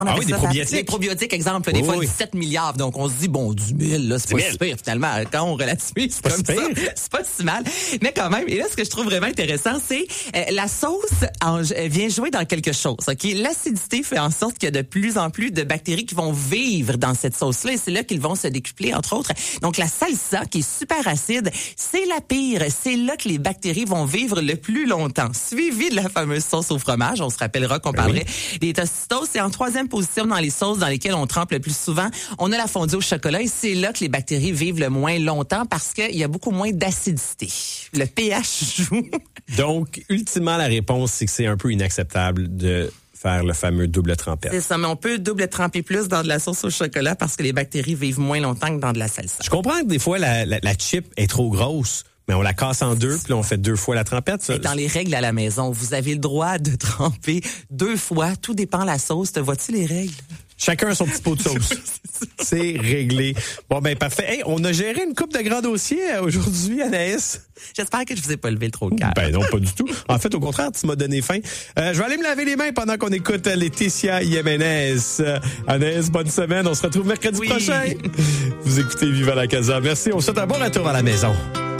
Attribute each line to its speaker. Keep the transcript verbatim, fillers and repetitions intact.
Speaker 1: Ah oui, des
Speaker 2: ça,
Speaker 1: probiotiques.
Speaker 2: Des probiotiques, exemple, des
Speaker 1: oui,
Speaker 2: fois
Speaker 1: oui.
Speaker 2: dix-sept milliards. Donc, on se dit, bon, du mille, là, c'est pas si pire, finalement. Quand on relativise, c'est
Speaker 1: pas
Speaker 2: comme
Speaker 1: si
Speaker 2: ça.
Speaker 1: pire.
Speaker 2: C'est pas si mal. Mais quand même, et là, ce que je trouve vraiment intéressant, c'est euh, la sauce en, vient jouer dans quelque chose. OK? L'acidité fait en sorte qu'il y a de plus en plus de bactéries qui vont vivre dans cette sauce-là et c'est là qu'ils vont se décupler, entre autres. Donc, la salsa, qui est super acide, c'est la pire. C'est là que les bactéries vont vivre le plus longtemps. Suivi de la fameuse sauce au fromage. On se rappellera qu'on parlerait oui. des Tostitos. Et en troisième position dans les sauces dans lesquelles on trempe le plus souvent, on a la fondue au chocolat et c'est là que les bactéries vivent le moins longtemps parce qu'il y a beaucoup moins d'acidité. Le pH joue.
Speaker 1: Donc, ultimement, la réponse, c'est que c'est un peu inacceptable de faire le fameux double trempette.
Speaker 2: C'est ça, mais on peut double tremper plus dans de la sauce au chocolat parce que les bactéries vivent moins longtemps que dans de la salsa.
Speaker 1: Je comprends que des fois, la, la, la chip est trop grosse. Mais on la casse en deux, puis on fait deux fois la trempette. Ça.
Speaker 2: Dans les règles à la maison, vous avez le droit de tremper deux fois. Tout dépend de la sauce. Te vois-tu les règles?
Speaker 1: Chacun son petit pot de sauce. C'est réglé. Bon, ben parfait. Hey, on a géré une coupe de grands dossiers aujourd'hui, Anaïs.
Speaker 2: J'espère que je vous ai pas levé le trop le cœur.
Speaker 1: Ben non, pas du tout. En fait, au contraire, tu m'as donné faim. Euh, je vais aller me laver les mains pendant qu'on écoute Laetitia Jiménez. Euh, Anaïs, bonne semaine. On se retrouve mercredi oui. prochain. Vous écoutez Viva la Casa. Merci. On vous souhaite un bon retour à la maison.